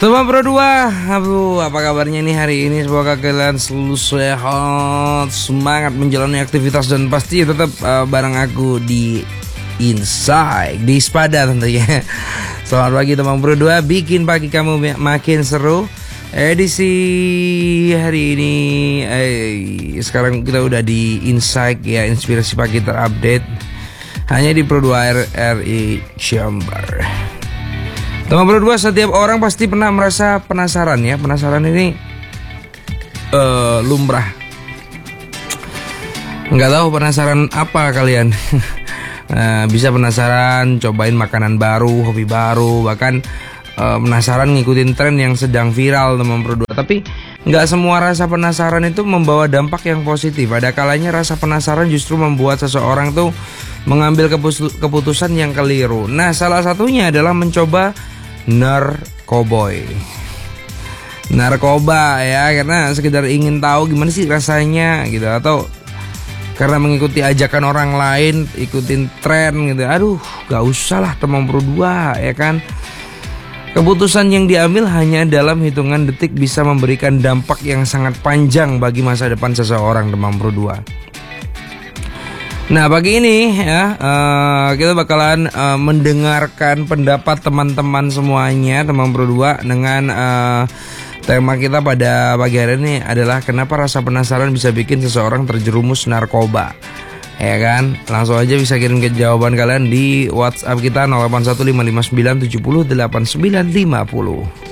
Teman Pro 2, aduh, apa kabarnya nih hari ini? Semoga kalian selalu sehat, semangat menjalani aktivitas dan pasti tetap bareng aku di Insight, di Spada tentunya. Selamat pagi teman Pro 2, bikin pagi kamu makin seru. Edisi hari ini, sekarang kita udah di Insight ya, inspirasi pagi terupdate hanya di Pro 2 RRI Jember. Teman Pro 2, setiap orang pasti pernah merasa penasaran ya. Penasaran ini lumrah. Nggak tahu penasaran apa kalian. Bisa penasaran cobain makanan baru, hobi baru, bahkan penasaran ngikutin tren yang sedang viral teman Pro 2. Tapi nggak semua rasa penasaran itu membawa dampak yang positif. Ada kalanya rasa penasaran justru membuat seseorang tuh mengambil keputusan yang keliru. Nah, salah satunya adalah mencoba narkoba ya, karena sekedar ingin tahu gimana sih rasanya gitu, atau karena mengikuti ajakan orang lain, ikutin tren gitu. Aduh, gak usah lah teman Pro 2 ya kan. Keputusan yang diambil hanya dalam hitungan detik bisa memberikan dampak yang sangat panjang bagi masa depan seseorang teman Pro 2. Nah, pagi ini ya kita bakalan mendengarkan pendapat teman-teman semuanya teman Pro 2 dengan tema kita pada pagi hari ini adalah kenapa rasa penasaran bisa bikin seseorang terjerumus narkoba. Ya kan? Langsung aja bisa kirim ke jawaban kalian di WhatsApp kita 081559708950.